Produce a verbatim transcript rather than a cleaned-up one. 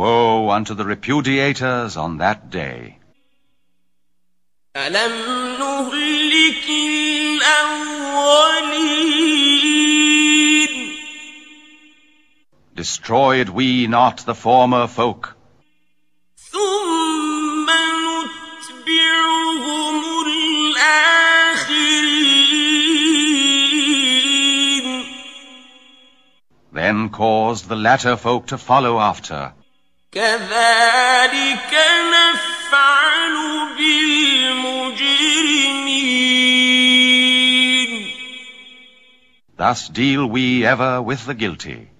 woe unto the repudiators on that day. أَلَمْ نُهْلِكِ الْأَوَّلِينَ Destroyed we not the former folk? ثُمَّ نُتْبِعُهُمُ الْآخِرِينَ Then caused the latter folk to follow after. كَذَلِكَ نَفْعَلُ بِالْمُجْرِمِينَ Thus deal we ever with the guilty.